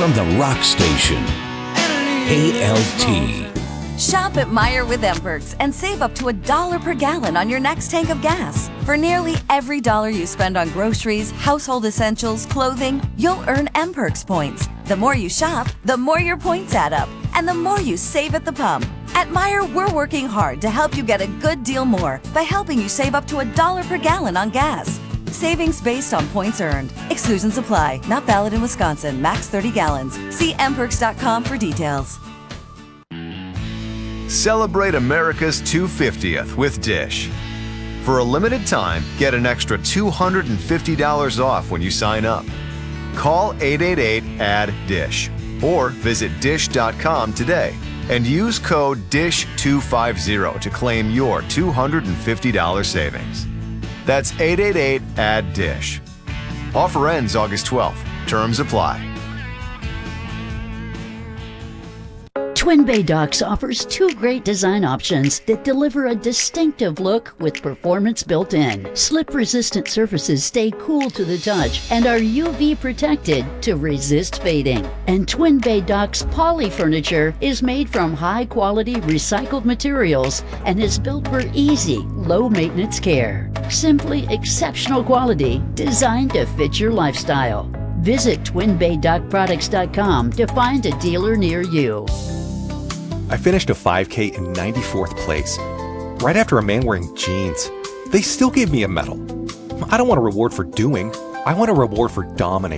from the rock station, ALT. Shop at Meijer with M-Perks and save up to $1 per gallon on your next tank of gas. For nearly every dollar you spend on groceries, household essentials, clothing, you'll earn M-Perks points. The more you shop, the more your points add up, and the more you save at the pump. At Meijer, we're working hard to help you get a good deal more by helping you save up to $1 per gallon on gas. Savings based on points earned. Exclusions apply. Not valid in Wisconsin. Max 30 gallons. See mperks.com for details. Celebrate America's 250th with Dish. For a limited time, get an extra $250 off when you sign up. Call 888-ADD-DISH or visit dish.com today and use code DISH250 to claim your $250 savings. That's 888-ADD-DISH. Offer ends August 12th. Terms apply. Twin Bay Docks offers two great design options that deliver a distinctive look with performance built in. Slip-resistant surfaces stay cool to the touch and are UV protected to resist fading. And Twin Bay Docks poly furniture is made from high-quality recycled materials and is built for easy, low-maintenance care. Simply exceptional quality designed to fit your lifestyle. Visit TwinBayDockProducts.com to find a dealer near you. I finished a 5K in 94th place, right after a man wearing jeans. They still gave me a medal. I don't want a reward for doing, I want a reward for dominating.